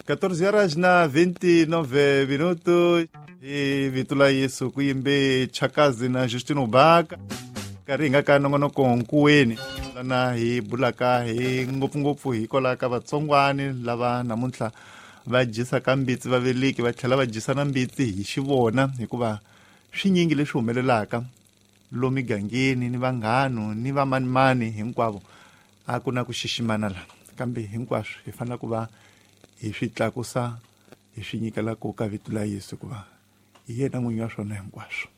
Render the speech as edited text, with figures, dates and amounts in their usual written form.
14 horas na 29 minutos. E vito la Yesu kuyimbe Chakazi na Justino Baka. Kari nga ka nongonoko nkuweni. Lana hi bulaka hi ngopfu hi kolaka vatsongwani lava namuntlha va jisa ka mbitsi va veliki va tlhela va jisa na mbitsi hi xivona hikuva swinyingi leswi humelelaka lomu migangeni ni vanghano ni vamanimani hinkwavo a ku na ku xiximana lana kambe hinkwaswo hi fanele ku va hi swi tlakusa hi swi nyikela ka vito la Yesu ku va hi yena n'winyi wa swona hinkwaswo.